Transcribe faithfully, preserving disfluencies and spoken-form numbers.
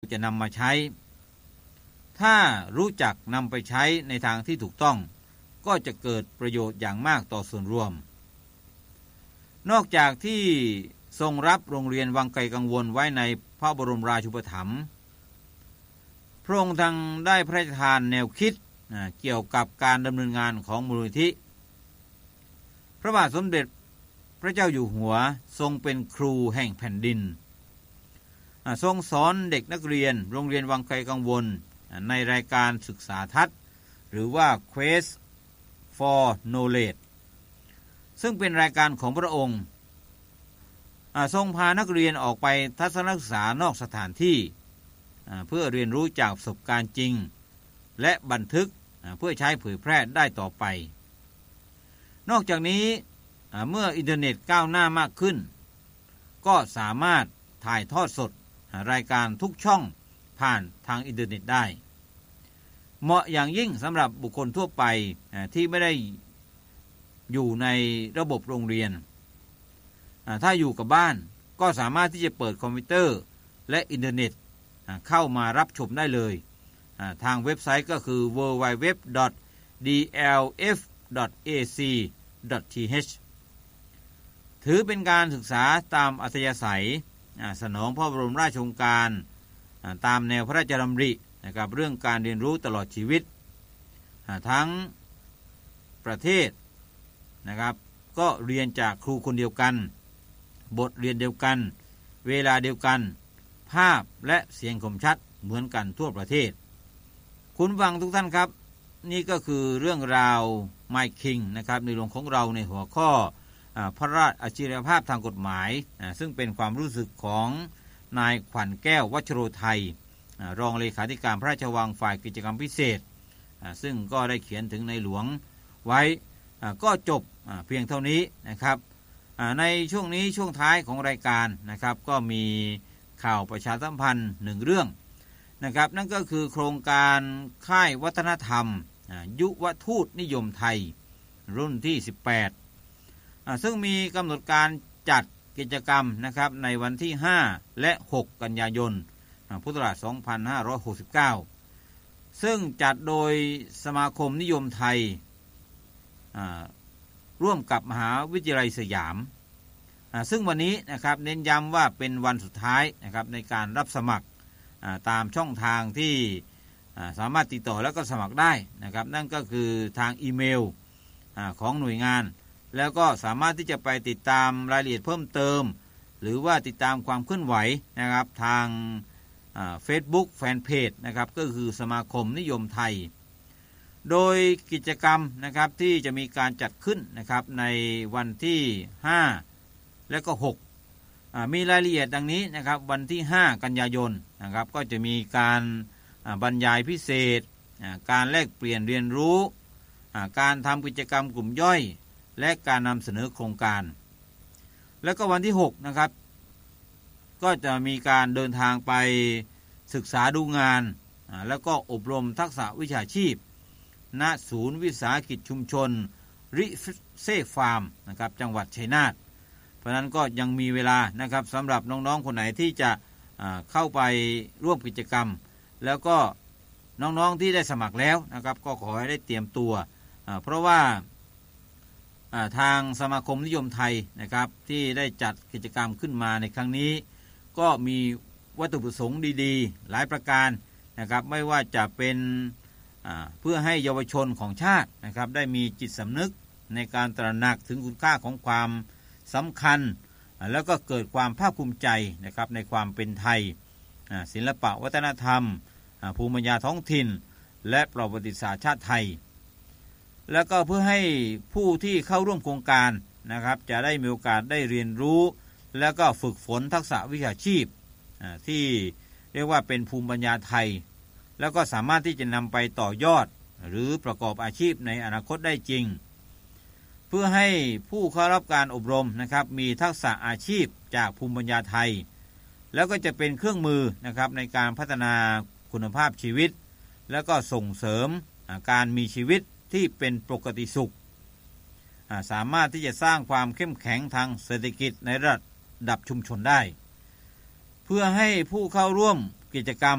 จะนำมาใช้ถ้ารู้จักนำไปใช้ในทางที่ถูกต้องก็จะเกิดประโยชน์อย่างมากต่อส่วนรวมนอกจากที่ทรงรับโรงเรียนวังไกลกังวลไว้ในพระบรมราชูปถัมภ์พระองค์ทั้งได้พระราชทานแนวคิดเกี่ยวกับการดำเนินงานของมูลนิธิพระบาทสมเด็จพระเจ้าอยู่หัวทรงเป็นครูแห่งแผ่นดินทรงสอนเด็กนักเรียนโรงเรียนวังไกลกังวลในรายการศึกษาทัศน์หรือว่า Quest for Knowledge ซึ่งเป็นรายการของพระองค์ทรงพานักเรียนออกไปทัศนศึกษานอกสถานที่เพื่อเรียนรู้จากประสบการณ์จริงและบันทึกเพื่อใช้เผยแพร่ได้ต่อไปนอกจากนี้เมื่ออินเทอร์เน็ตก้าวหน้ามากขึ้นก็สามารถถ่ายทอดสดรายการทุกช่องผ่านทางอินเทอร์เน็ตได้เหมาะอย่างยิ่งสำหรับบุคคลทั่วไปที่ไม่ได้อยู่ในระบบโรงเรียนถ้าอยู่กับบ้านก็สามารถที่จะเปิดคอมพิวเตอร์และอินเทอร์เน็ตเข้ามารับชมได้เลยทางเว็บไซต์ก็คือ ดับเบิลยู ดับเบิลยู ดับเบิลยู ดอท ดี แอล เอฟ ดอท เอ ซี ดอท ที เอช ถือเป็นการศึกษาตามอัธยาศัยสนองพระบรมราชโองการตามแนวพระราชดำรินะครับเรื่องการเรียนรู้ตลอดชีวิตทั้งประเทศนะครับก็เรียนจากครูคนเดียวกันบทเรียนเดียวกันเวลาเดียวกันภาพและเสียงคมชัดเหมือนกันทั่วประเทศคุณฟังทุกท่านครับนี่ก็คือเรื่องราว My King นะครับในหลวงของเราในหัวข้อพระราชอัจฉริยภาพทางกฎหมายซึ่งเป็นความรู้สึกของนายขวัญแก้ววัชโรไทยรองเลขาธิการพระราชวังฝ่ายกิจกรรมพิเศษซึ่งก็ได้เขียนถึงในหลวงไว้ก็จบเพียงเท่านี้นะครับในช่วงนี้ช่วงท้ายของรายการนะครับก็มีข่าวประชาสัมพันธ์หนึ่งเรื่องนะครับนั่นก็คือโครงการค่ายวัฒนธรรมยุวทูตนิยมไทยรุ่นที่สิบแปดซึ่งมีกำหนดการจัดกิจกรรมนะครับในวันที่ห้าและหกกันยายนพุทธศักราชสองพันห้าร้อยหกสิบเก้าซึ่งจัดโดยสมาคมนิยมไทยร่วมกับมหาวิทยาลัยสยามซึ่งวันนี้นะครับเน้นย้ำว่าเป็นวันสุดท้ายนะครับในการรับสมัครตามช่องทางที่สามารถติดต่อแล้วก็สมัครได้นะครับนั่นก็คือทางอีเมลของหน่วยงานแล้วก็สามารถที่จะไปติดตามรายละเอียดเพิ่มเติมหรือว่าติดตามความเคลื่อนไหวนะครับทางเฟซบุ๊กแฟนเพจนะครับก็คือสมาคมนิยมไทยโดยกิจกรรมนะครับที่จะมีการจัดขึ้นนะครับในวันที่ห้าและก็หกมีรายละเอียดดังนี้นะครับวันที่ห้ากันยายนนะครับก็จะมีการบรรยายพิเศษการแลกเปลี่ยนเรียนรู้การทำกิจกรรมกลุ่มย่อยและการนำเสนอโครงการแล้วก็วันที่หกนะครับก็จะมีการเดินทางไปศึกษาดูงานแล้วก็อบรมทักษะวิชาชีพณศูนย์วิสาหกิจชุมชนริเซ่ฟาร์มนะครับจังหวัดชัยนาทเพราะนั้นก็ยังมีเวลานะครับสำหรับน้องๆคนไหนที่จะเข้าไปร่วมกิจกรรมแล้วก็น้องๆที่ได้สมัครแล้วนะครับก็ขอให้ได้เตรียมตัวเพราะว่าทางสมาคมนิยมไทยนะครับที่ได้จัดกิจกรรมขึ้นมาในครั้งนี้ก็มีวัตถุประสงค์ดีๆหลายประการนะครับไม่ว่าจะเป็นเพื่อให้เยาวชนของชาตินะครับได้มีจิตสำนึกในการตระหนักถึงคุณค่าของความสำคัญแล้วก็เกิดความภาคภูมิใจนะครับในความเป็นไทยศิลปะวัฒนธรรมภูมิปัญญาท้องถิ่นและประวัติศาสตร์ชาติไทยแล้วก็เพื่อให้ผู้ที่เข้าร่วมโครงการนะครับจะได้มีโอกาสได้เรียนรู้แล้วก็ฝึกฝนทักษะวิชาชีพที่เรียกว่าเป็นภูมิปัญญาไทยแล้วก็สามารถที่จะนำไปต่อยอดหรือประกอบอาชีพในอนาคตได้จริงเพื่อให้ผู้เข้ารับการอบรมนะครับมีทักษะอาชีพจากภูมิปัญญาไทยแล้วก็จะเป็นเครื่องมือนะครับในการพัฒนาคุณภาพชีวิตแล้วก็ส่งเสริมการมีชีวิตที่เป็นปกติสุขสามารถที่จะสร้างความเข้มแข็งทางเศรษฐกิจในระดับชุมชนได้เพื่อให้ผู้เข้าร่วมกิจกรรม